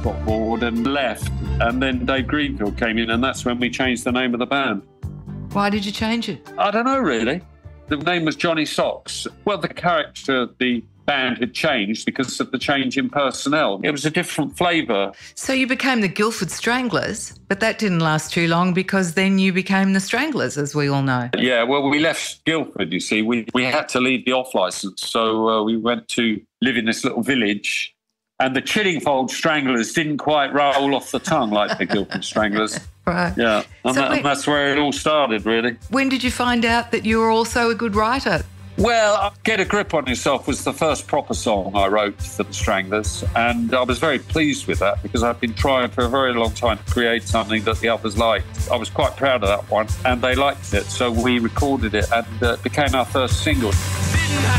got bored and left. And then Dave Greenfield came in, and that's when we changed the name of the band. Why did you change it? I don't know, really. The name was Johnny Socks. Well, the character of the band had changed because of the change in personnel. It was a different flavour. So you became the Guildford Stranglers, but that didn't last too long because then you became the Stranglers, as we all know. Yeah, well, we left Guildford, you see. We had to leave the off-licence, so we went to live in this little village, and the Chiddingfold Stranglers didn't quite roll off the tongue like the Guildford Stranglers. Right. Yeah, and that's where it all started, really. When did you find out that you were also a good writer? Well, Get a Grip on Yourself was the first proper song I wrote for the Stranglers, and I was very pleased with that because I've been trying for a very long time to create something that the others liked. I was quite proud of that one, and they liked it, so we recorded it, and it became our first single.